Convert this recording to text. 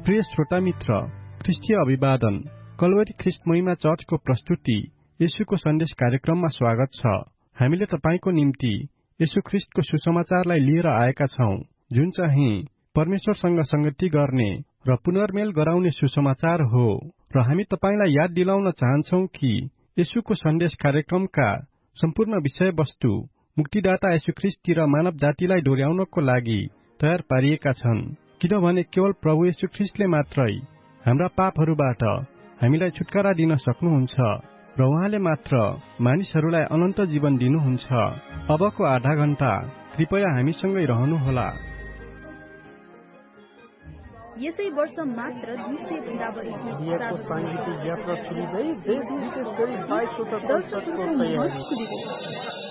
प्रिय श्रोता मित्र, ख्रिस्टीय अभिवादन। कल्वरी ख्रिस्ट महिमा चर्चको प्रस्तुति येशूको सन्देश कार्यक्रममा स्वागत छ। हामीले तपाईको निम्ति येशू ख्रिस्टको सुसमाचारलाई लिएर आएका छौं, जुन चाहिँ परमेश्वरसँग संगति गर्ने र पुनर्मेल गराउने सुसमाचार हो। र हामी तपाईलाई याद दिलाउन चाहन्छौं कि येशूको सन्देश कार्यक्रमका सम्पूर्ण विषयवस्तु मुक्तिदाता येशू ख्रिस्टतिर मानव जातिलाई डोर्याउनको लागि तयार पारिएका छन्, किनभने केवल प्रभु येशू ख्रिस्टले मात्रै हाम्रा पापहरूबाट हामीलाई छुटकारा दिन सक्नुहुन्छ र उहाँले मात्र मानिसहरूलाई अनन्त जीवन दिनुहुन्छ। अबको आधा घण्टा कृपया हामीसँगै रहनुहोला। यसै वर्ष मात्र 200 भन्दा बढी बिहाको सांगीतिक यात्रा छुट्दै देश विदेश गरी 22 वटा कन्सर्टको तयारी।